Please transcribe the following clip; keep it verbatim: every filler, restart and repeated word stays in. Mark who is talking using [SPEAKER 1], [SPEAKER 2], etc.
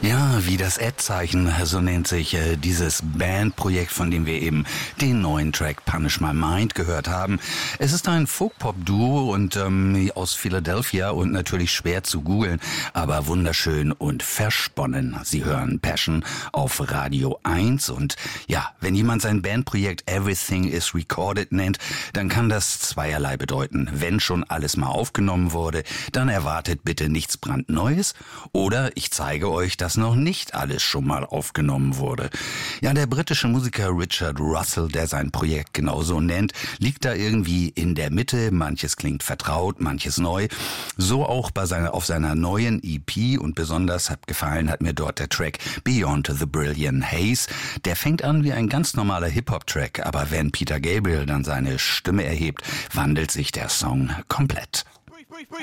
[SPEAKER 1] Ja, wie das Ad-Zeichen, so nennt sich äh, dieses Bandprojekt, von dem wir eben den neuen Track Punish My Mind gehört haben. Es ist ein Folk-Pop-Duo und ähm, aus Philadelphia und natürlich schwer zu googeln, aber wunderschön und versponnen. Sie hören Passion auf Radio eins und ja, wenn jemand sein Bandprojekt Everything is Recorded nennt, dann kann das zweierlei bedeuten. Wenn schon alles mal aufgenommen wurde, dann erwartet bitte nichts brandneues oder ich zeige euch, dass noch nicht alles schon mal aufgenommen wurde. Ja, der britische Musiker Richard Russell, der sein Projekt genauso nennt, liegt da irgendwie in der Mitte. Manches klingt vertraut, manches neu. So auch bei seiner, auf seiner neuen E P und besonders hat gefallen hat mir dort der Track Beyond the Brilliant Haze. Der fängt an wie ein ganz normaler Hip-Hop-Track, aber wenn Peter Gabriel dann seine Stimme erhebt, wandelt sich der Song komplett.